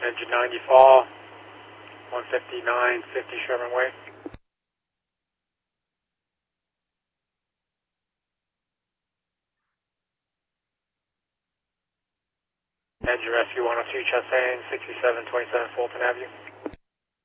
Engine 90 fall, 15950 Sherman Way. Engine Rescue 102 Chastain, 6727 Fulton Avenue.